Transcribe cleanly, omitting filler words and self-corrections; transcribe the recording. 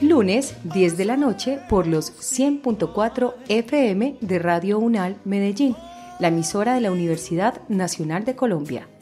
lunes 10 de la noche por los 100.4 FM de Radio UNAL Medellín, la emisora de la Universidad Nacional de Colombia.